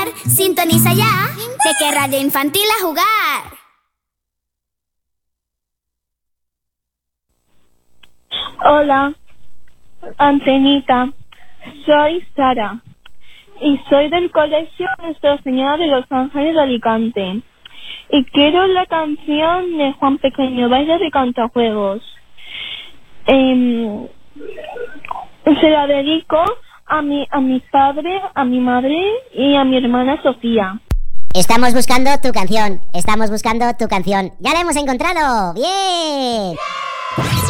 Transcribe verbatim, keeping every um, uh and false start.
Sintoniza ya, de que Radio Infantil a jugar. Hola, Antenita, soy Sara y soy del Colegio Nuestra Señora de los Ángeles de Alicante y quiero la canción de Juan Pequeño, Bailes de Cantajuegos. Eh, se la dedico a mi, a mi padre, a mi madre y a mi hermana Sofía. Estamos buscando tu canción, estamos buscando tu canción. ¡Ya la hemos encontrado! ¡Bien!